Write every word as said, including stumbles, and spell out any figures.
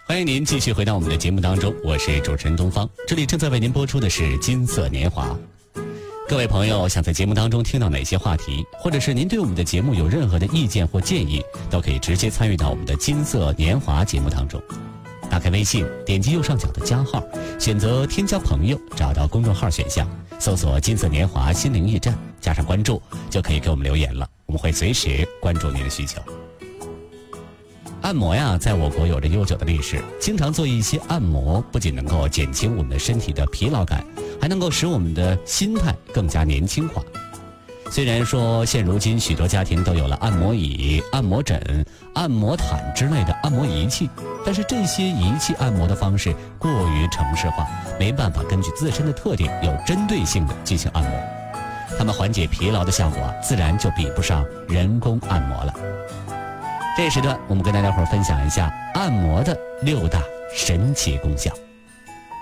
欢迎您继续回到我们的节目当中，我是主持人东方，这里正在为您播出的是金色年华。各位朋友想在节目当中听到哪些话题，或者是您对我们的节目有任何的意见或建议，都可以直接参与到我们的金色年华节目当中。打开微信，点击右上角的加号，选择添加朋友，找到公众号选项，搜索金色年华心灵驿站，加上关注，就可以给我们留言了，我们会随时关注您的需求。按摩呀，在我国有着悠久的历史，经常做一些按摩，不仅能够减轻我们的身体的疲劳感，还能够使我们的心态更加年轻化。虽然说现如今许多家庭都有了按摩椅、按摩枕、按摩毯之类的按摩仪器，但是这些仪器按摩的方式过于程式化，没办法根据自身的特点有针对性的进行按摩，它们缓解疲劳的效果自然就比不上人工按摩了。这时段我们跟大家伙分享一下按摩的六大神奇功效。